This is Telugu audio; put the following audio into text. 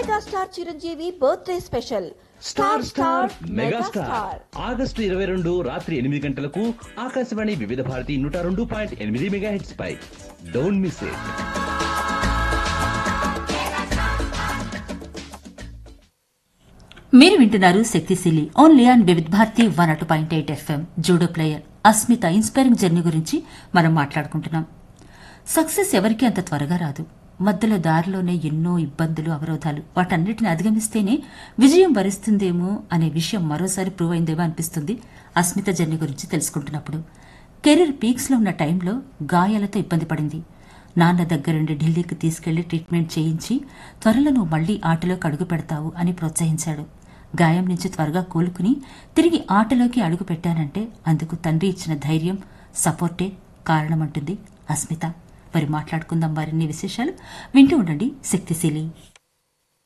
Megastar Chiranjeevi birthday special star star megastar August 22 రాత్రి 8 గంటలకు ఆకాశవాణి వివిధ Bharati 102.8 megahertz pi. Don't miss it. మీరు వింటున్నారు శక్తిశీలి ఓన్లీ ఆన్ వివిధ Bharati 102.8 FM. Judo player Asmita inspiring journey గురించి మనం మాట్లాడుకుంటున్నాం. సక్సెస్ ఎవరికీ అంత త్వరగా రాదు. మధ్యలో దారిలోనే ఎన్నో ఇబ్బందులు, అవరోధాలు, వాటన్నిటిని అధిగమిస్తేనే విజయం వరిస్తుందేమో అనే విషయం మరోసారి ప్రూవ్ అయిందేమో అనిపిస్తుంది అస్మిత జర్నీ గురించి తెలుసుకుంటున్నప్పుడు. కెరీర్ పీక్స్ లో ఉన్న టైంలో గాయాలతో ఇబ్బంది పడింది. నాన్న దగ్గరుండి ఢిల్లీకి తీసుకెళ్లి ట్రీట్మెంట్ చేయించి త్వరలో నువ్వు మళ్లీ ఆటలోకి అడుగు పెడతావు అని ప్రోత్సహించాడు. గాయం నుంచి త్వరగా కోలుకుని తిరిగి ఆటలోకి అడుగు పెట్టానంటే అందుకు తండ్రి ఇచ్చిన ధైర్యం, సపోర్టే కారణమంటుంది అస్మిత. మరి మాట్లాడుకుందాం వారిన్ని విశేషాలు. వింటూ ఉండండి శక్తిశీలి.